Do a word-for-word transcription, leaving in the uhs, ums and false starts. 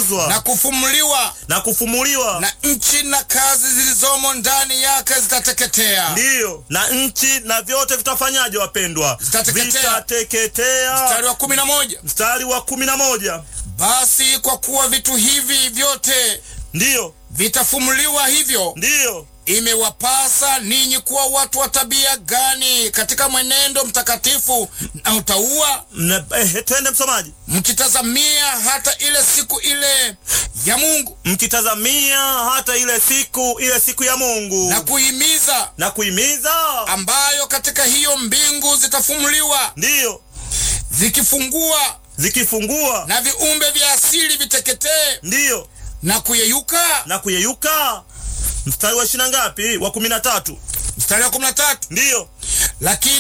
zitaangamizwa na kufumuliwa, na kufumuliwa, na nchi na kazi zilizomo ndani yake zitateketea. ndiyo, na nchi na vyote vitafanyaje wapendwa? Zitateketea. Vitateketea. Mstari wa kumi na moja. Mstari wa kumi na moja. Basi kwa kuwa vitu hivi vyote Ndiyo, vitafumuliwa hivyo, ndiyo, imewapasa ninyi kuwa watu wa tabia gani katika mwenendo mtakatifu na utauwa, Na, eh, twende msomaji. mkitazamia hata ile siku ile ya Mungu, Mkitazamia hata ile siku ile siku ya Mungu, na kuhimiza, na kuhimiza, ambayo katika hiyo mbingu zitafumuliwa, ndiyo, zikifungua, zikifungua, na viumbe vya asili viteketee ndiyo, na kuyeyuka. na kuyeyuka. Mstari wa ishirini ngapi? Wa kumi na tatu. Mstari wa kumi na tatu. Ndiyo. Lakini